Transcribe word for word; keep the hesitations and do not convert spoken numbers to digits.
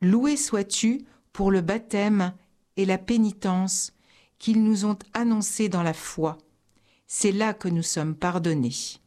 Loué sois-tu pour le baptême et la pénitence qu'ils nous ont annoncés dans la foi. C'est là que nous sommes pardonnés.